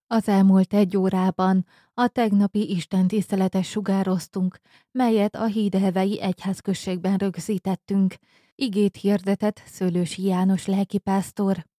Az elmúlt 1 órában a tegnapi istentiszteletet sugároztunk, melyet a Hídelvei egyházközségben rögzítettünk. Igét hirdetett Szőlősi János lelkipásztor.